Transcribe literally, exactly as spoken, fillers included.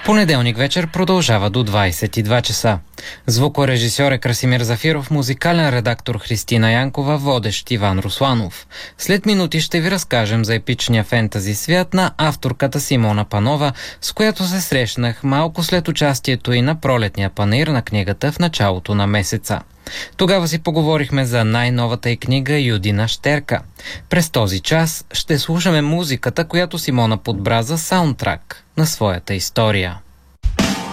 Понеделник вечер продължава до двадесет и два часа. Звукорежисьор е Красимир Зафиров, музикален редактор Христина Янкова, водещ Иван Русланов. След минути ще ви разкажем за епичния фентази свят на авторката Симона Панова, с която се срещнах малко след участието и на пролетния панаир на книгата в началото на месеца. Тогава си поговорихме за най-новата й книга Юдина щерка. През този час ще слушаме музиката, която Симона подбра за саундтрак на своята история.